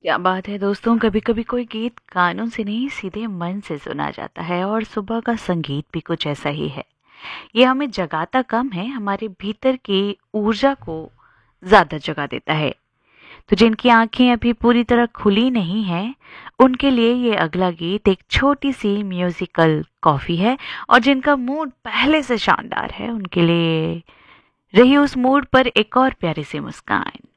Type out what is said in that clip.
क्या बात है दोस्तों, कभी कभी कोई गीत कानों से नहीं सीधे मन से सुना जाता है और सुबह का संगीत भी कुछ ऐसा ही है। ये हमें जगाता कम है, हमारे भीतर की ऊर्जा को ज्यादा जगा देता है। तो जिनकी आंखें अभी पूरी तरह खुली नहीं हैं, उनके लिए ये अगला गीत एक छोटी सी म्यूजिकल कॉफी है। और जिनका मूड पहले से शानदार है, उनके लिए रही उस मूड पर एक और प्यारी सी मुस्कान।